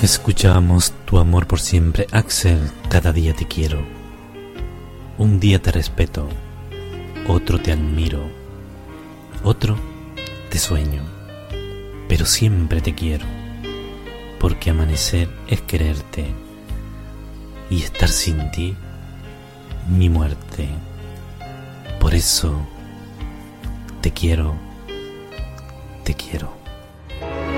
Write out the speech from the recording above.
Escuchamos Tu amor por siempre, Axel, cada día te quiero. Un día te respeto, otro te admiro, otro te sueño, pero siempre te quiero, porque amanecer es quererte y estar sin ti, mi muerte. Por eso te quiero, te quiero.